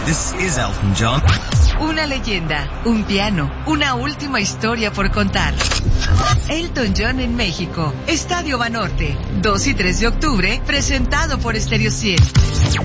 This is Elton John. Una leyenda, un piano, una última historia por contar. Elton John en México, Estadio Banorte, 2 y 3 de octubre, presentado por Stereo 100.